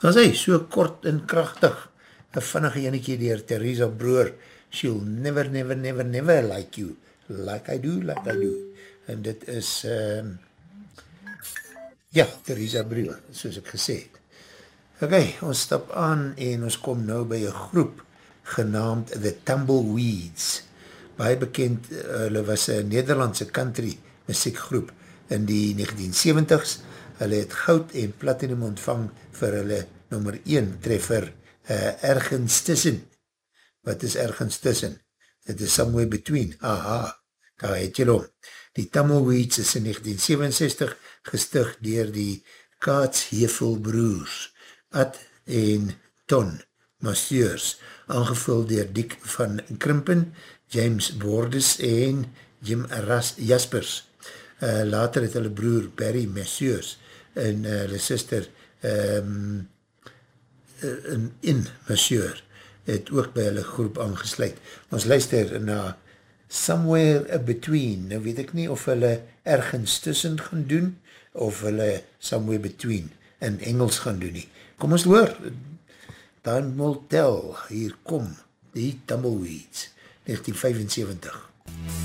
Dan sê, so kort en krachtig, een vinnige jannetjie dier Theresa Broer, she'll never, never, never, never like you, like I do, like I do. En dit is, ja, Theresa Broer, soos ek gesê het. Ok, ons stap aan en ons kom nou by een groep genaamd The Tumbleweeds. Baie bekend, hulle was een Nederlandse country muziekgroep in die 1970s. Hulle het goud en platinum ontvang vir hulle nummer 1 treffer Ergens Tussen. Wat is Ergens Tussen? It is Somewhere Between. Aha, daar het jy om. Die Tumbleweeds is in 1967 gestig deur die Kaatsheuvel broers, Ad en Ton Masseurs, aangevul deur Dick van Krimpen, James Bordes en Jim Jaspers. Later het hulle broer Barry Masseurs en hulle sister in Masseur het ook by hulle groep aangesluit. Ons luister na Somewhere Between. Nou weet ek nie of hulle Ergens Tussen gaan doen of hulle Somewhere Between in Engels gaan doen nie. Kom ons hoor, Dan Motel, hier kom die Tumbleweeds, 1975.